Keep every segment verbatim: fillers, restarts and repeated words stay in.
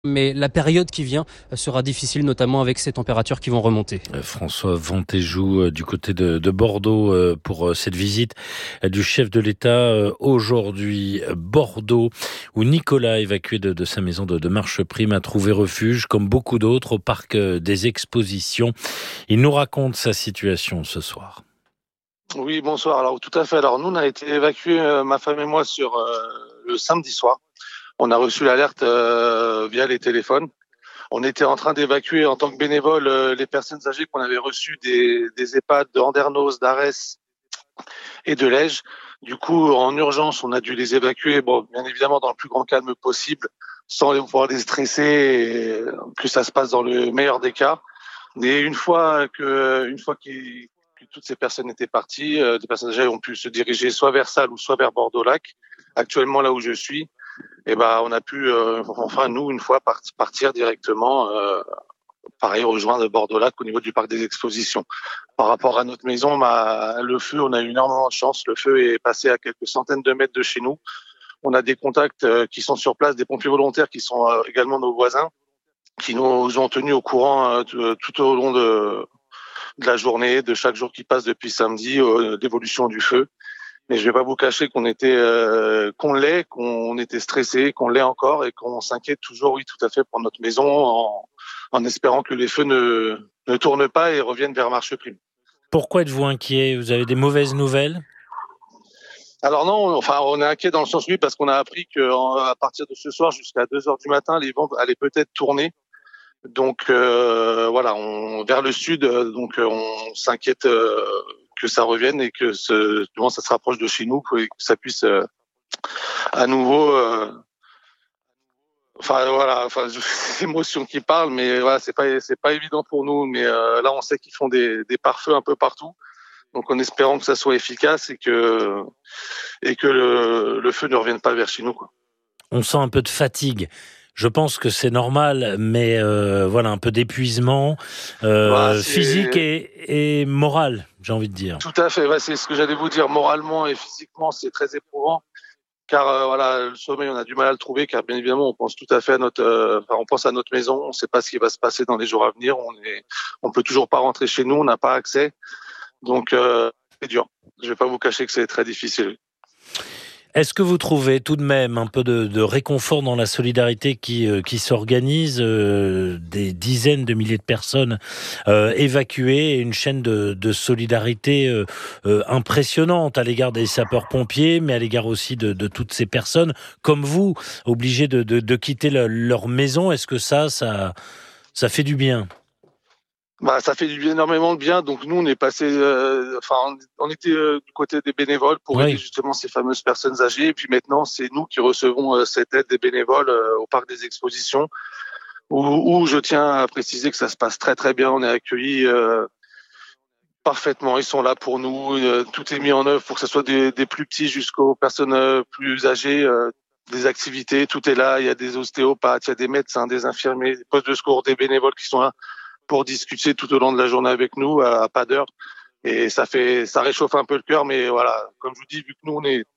Mais la période qui vient sera difficile, notamment avec ces températures qui vont remonter. François Vantéjou du côté de, de Bordeaux pour cette visite du chef de l'État aujourd'hui. Bordeaux, où Nicolas, évacué de, de sa maison de, de Marcheprime, a trouvé refuge, comme beaucoup d'autres, au parc des Expositions. Il nous raconte sa situation ce soir. Oui, bonsoir. Alors tout à fait. Alors nous, on a été évacués, euh, ma femme et moi, sur euh, le samedi soir. On a reçu l'alerte euh, via les téléphones. On était en train d'évacuer en tant que bénévole euh, les personnes âgées qu'on avait reçues des, des EHPAD de Andernos, d'Arès et de Lège. Du coup, en urgence, on a dû les évacuer, bon, bien évidemment dans le plus grand calme possible, sans les, pouvoir les stresser, et que ça se passe dans le meilleur des cas. Et une fois que, une fois qu'ils que toutes ces personnes étaient parties, euh, des personnes âgées ont pu se diriger soit vers Salles ou soit vers Bordeaux-Lac. Actuellement, là où je suis, eh ben, on a pu, euh, enfin, nous, une fois, part, partir directement, euh, pareil, rejoindre Bordeaux-Lac au niveau du parc des Expositions. Par rapport à notre maison, bah, le feu, on a eu énormément de chance. Le feu est passé à quelques centaines de mètres de chez nous. On a des contacts euh, qui sont sur place, des pompiers volontaires qui sont euh, également nos voisins, qui nous ont tenus au courant euh, tout, tout au long de, de la journée, de chaque jour qui passe depuis samedi, euh, d'évolution du feu. Mais je vais pas vous cacher qu'on était, euh, qu'on l'est, qu'on était stressé, qu'on l'est encore et qu'on s'inquiète toujours, oui, tout à fait, pour notre maison, en, en espérant que les feux ne, ne tournent pas et reviennent vers Marcheprime. Pourquoi êtes-vous inquiet ? Vous avez des mauvaises nouvelles ? Alors non, enfin, on est inquiet dans le sens, oui, parce qu'on a appris qu'à partir de ce soir jusqu'à deux heures du matin, les vents allaient peut-être tourner. Donc euh, voilà, on, vers le sud, donc on s'inquiète euh, que ça revienne et que ce, ça se rapproche de chez nous, que ça puisse euh, à nouveau. Euh, enfin voilà, enfin c'est l'émotion qui parle, mais voilà, c'est pas c'est pas évident pour nous. Mais euh, là, on sait qu'ils font des, des pare-feux un peu partout, donc en espérant que ça soit efficace et que et que le, le feu ne revienne pas vers chez nous, quoi. On sent un peu de fatigue. Je pense que c'est normal, mais euh, voilà, un peu d'épuisement euh, Bah, physique et, et moral, j'ai envie de dire. Tout à fait, ouais, c'est ce que j'allais vous dire. Moralement et physiquement, c'est très éprouvant, car euh, voilà, le sommeil, on a du mal à le trouver, car bien évidemment, on pense tout à fait à notre, euh, enfin, on pense à notre maison. On ne sait pas ce qui va se passer dans les jours à venir. On est, on peut toujours pas rentrer chez nous, on n'a pas accès, donc euh, c'est dur. Je vais pas vous cacher que c'est très difficile. Est-ce que vous trouvez tout de même un peu de, de réconfort dans la solidarité qui, euh, qui s'organise, euh, des dizaines de milliers de personnes euh, évacuées, et une chaîne de, de solidarité euh, euh, impressionnante à l'égard des sapeurs-pompiers, mais à l'égard aussi de, de toutes ces personnes, comme vous, obligées de, de, de quitter le, leur maison. Est-ce que ça, ça, ça fait du bien ? Bah, ça fait du, énormément de bien. Donc nous, on est passé, euh, enfin, on, on était euh, du côté des bénévoles pour Oui. aider justement ces fameuses personnes âgées. Et puis maintenant, c'est nous qui recevons euh, cette aide des bénévoles euh, au parc des Expositions, où, où je tiens à préciser que ça se passe très très bien. On est accueillis euh, parfaitement. Ils sont là pour nous. Euh, tout est mis en œuvre pour que ce soit des, des plus petits jusqu'aux personnes euh, plus âgées. Euh, des activités, tout est là. Il y a des ostéopathes, il y a des médecins, des infirmiers, des postes de secours, des bénévoles qui sont là pour discuter tout au long de la journée avec nous à, à pas d'heure, et ça fait ça réchauffe un peu le cœur. Mais voilà, comme je vous dis, vu que nous on est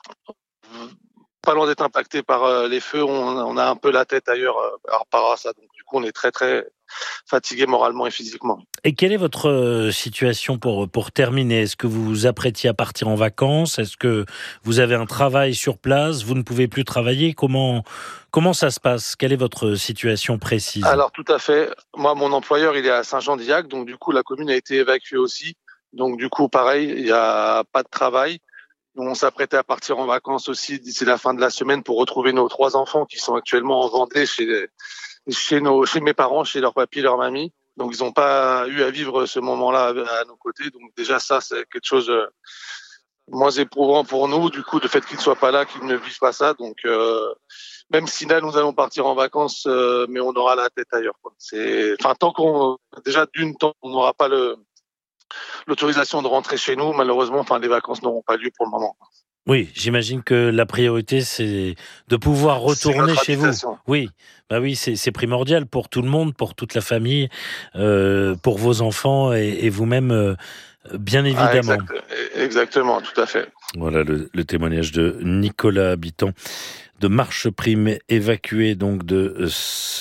pas loin d'être impacté par euh, les feux, on, on a un peu la tête ailleurs euh, par rapport à ça, donc du coup on est très très fatigué moralement et physiquement. Et quelle est votre situation pour, pour terminer ? Est-ce que vous vous apprêtiez à partir en vacances ? Est-ce que vous avez un travail sur place ? Vous ne pouvez plus travailler ? Comment, comment ça se passe ? Quelle est votre situation précise ? Alors tout à fait. Moi, mon employeur, il est à Saint-Jean-d'Illac, donc du coup la commune a été évacuée aussi. Donc du coup, pareil, il n'y a pas de travail. On s'apprêtait à partir en vacances aussi d'ici la fin de la semaine pour retrouver nos trois enfants qui sont actuellement en Vendée chez, chez, nos, chez mes parents, chez leur papy et leur mamie. Donc, ils n'ont pas eu à vivre ce moment-là à nos côtés. Donc, déjà, ça, c'est quelque chose de moins éprouvant pour nous. Du coup, le fait qu'ils ne soient pas là, qu'ils ne vivent pas ça. Donc, euh, même si là, nous allons partir en vacances, euh, mais on aura la tête ailleurs, quoi. C'est, enfin, tant qu'on, déjà, d'une, temps, on n'aura pas le, l'autorisation de rentrer chez nous, malheureusement, enfin, les vacances n'auront pas lieu pour le moment. Oui, j'imagine que la priorité, c'est de pouvoir retourner chez vous. Oui, bah oui, c'est, c'est primordial pour tout le monde, pour toute la famille, euh, pour vos enfants et, et vous-même, euh, Bien évidemment. Ah, exact, exactement, tout à fait. Voilà le, le témoignage de Nicolas, habitant de Marcheprime, évacué donc de